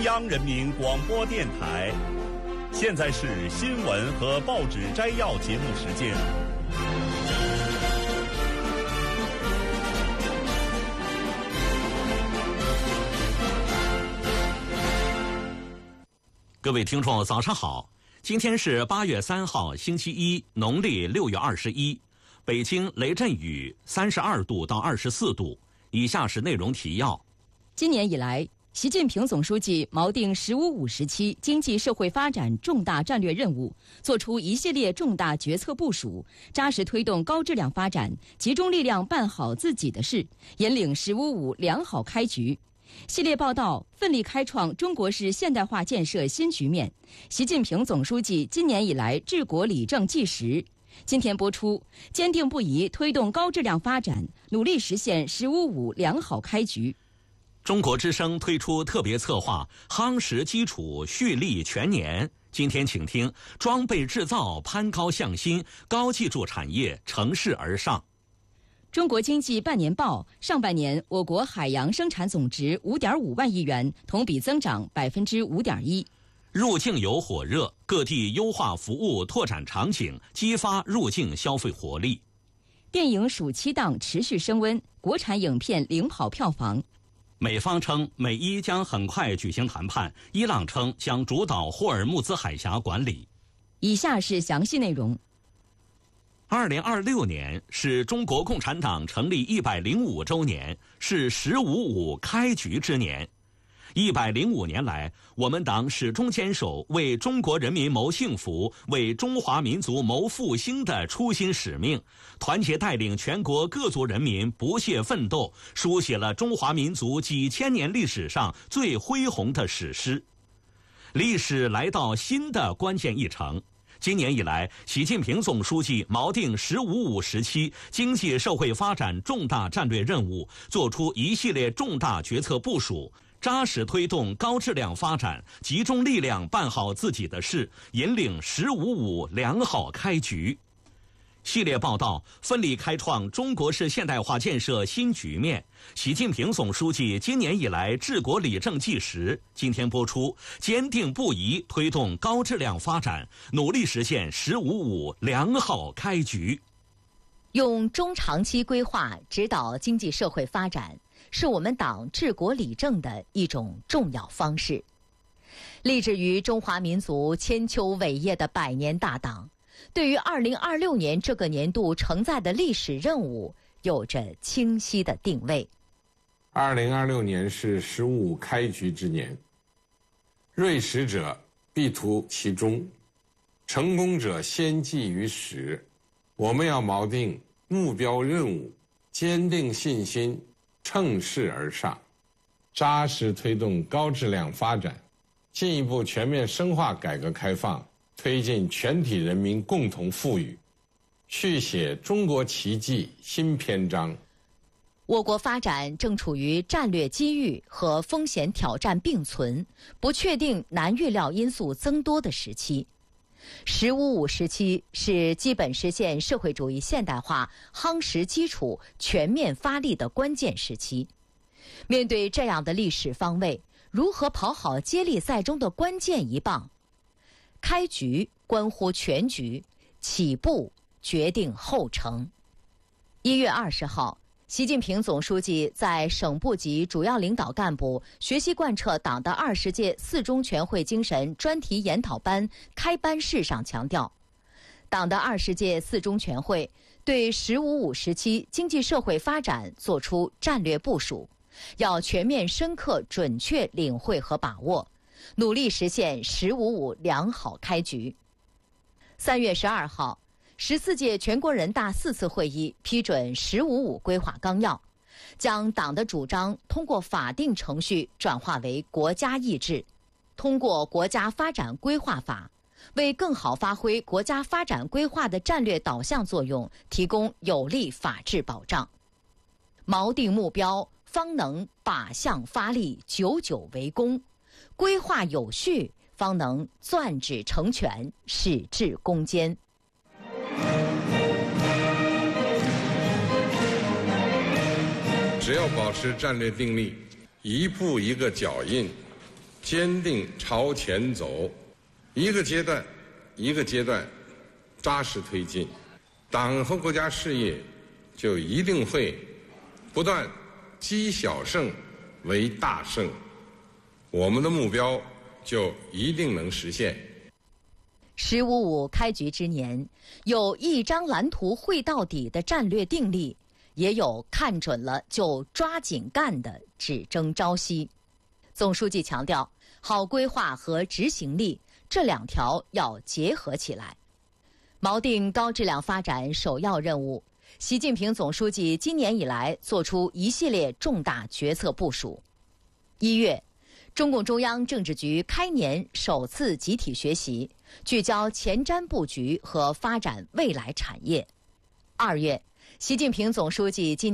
中央人民广播电台，现在是新闻和报纸摘要节目时间。 各位听众，早上好！今天是8月3号，星期一，农历6月21。北京雷阵雨32度到24度。以下是内容提要。 今年以来，习近平总书记锚定“十五五”时期经济社会发展重大战略任务，作出一系列重大决策部署，扎实推动高质量发展，集中力量办好自己的事，引领“十五五”良好开局。系列报道奋力开创中国式现代化建设新局面。习近平总书记今年以来治国理政纪实。今天播出，坚定不移推动高质量发展，努力实现“十五五”良好开局。 中国之声推出特别策划夯实基础蓄力全年。今天请听装备制造攀高向新，高技术产业乘势而上。 中国经济半年报，上半年我国海洋生产总值5.5万亿元，同比增长5.1%。 入境游火热，各地优化服务，拓展场景，激发入境消费活力。 电影暑期档持续升温，国产影片领跑票房。 美方称美伊将很快举行谈判，伊朗称将主导霍尔木兹海峡管理。 以下是详细内容。 2026年是中国共产党成立105周年，是“十五五”开局之年。105年来，我们党始终坚守为中国人民谋幸福、为中华民族谋复兴的初心使命，团结带领全国各族人民不懈奋斗，书写了中华民族几千年历史上最恢宏的史诗。历史来到新的关键一程。今年以来，习近平总书记锚定“十五五”时期经济社会发展重大战略任务，作出一系列重大决策部署，扎实推动高质量发展，集中力量办好自己的事，引领“十五五”良好开局。系列报道奋力开创中国式现代化建设新局面。习近平总书记今年以来治国理政纪实。今天播出，坚定不移推动高质量发展，努力实现“十五五”良好开局。 用中长期规划指导经济社会发展，是我们党治国理政的一种重要方式。立志于中华民族千秋伟业的百年大党，对于2026年这个年度承载的历史任务有着清晰的定位。 2026年是“十五五”开局之年，锐实者必图其中，成功者先记于始。我们要锚定目标任务，坚定信心，乘势而上，扎实推动高质量发展，进一步全面深化改革开放，推进全体人民共同富裕，续写中国奇迹新篇章。 我国发展正处于战略机遇和风险挑战并存、不确定难预料因素增多的时期。“十五五”时期是基本实现社会主义现代化夯实基础、全面发力的关键时期。面对这样的历史方位，如何跑好接力赛中的关键一棒？开局关乎全局，起步决定后程。1月20号，习近平总书记在省部级主要领导干部学习贯彻党的20届4中全会精神专题研讨班开班式上强调，党的20届4中全会对“十五五”时期经济社会发展作出战略部署，要全面深刻准确领会和把握，努力实现“十五五”良好开局。3月12号，14届全国人大4次会议批准“十五五”规划纲要，将党的主张通过法定程序转化为国家意志，通过国家发展规划法，为更好发挥国家发展规划的战略导向作用提供有力法治保障。锚定目标，方能靶向发力，久久为功；规划有序，方能攥指成拳，矢志攻坚。 只要保持战略定力，一步一个脚印， 坚定朝前走，一个阶段一个阶段扎实推进，党和国家事业就一定会不断积小胜为大胜，我们的目标就一定能实现。 “15+5”开局之年，有一张蓝图绘到底的战略定力，也有看准了就抓紧干的只争朝夕。总书记强调，好规划和执行力这两条要结合起来。锚定高质量发展首要任务，习近平总书记今年以来作出一系列重大决策部署。1月，中共中央政治局开年首次集体学习，聚焦前瞻布局和发展未来产业。2月，习近平总书记今